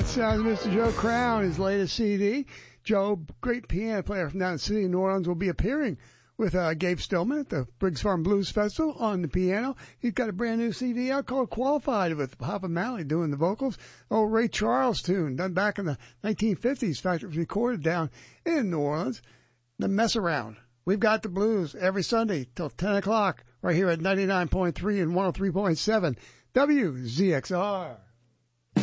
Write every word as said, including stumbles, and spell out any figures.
That sounds Mister Joe Crown, his latest C D. Joe, great piano player from down in the city of New Orleans, will be appearing with uh, Gabe Stillman at the Briggs Farm Blues Festival on the piano. He's got a brand new C D out called Qualified with Papa Malley doing the vocals. Oh, Ray Charles tune done back in the nineteen fifties. In fact, it was recorded down in New Orleans. The Mess Around. We've got the blues every Sunday till ten o'clock right here at ninety-nine point three and one oh three point seven W Z X R.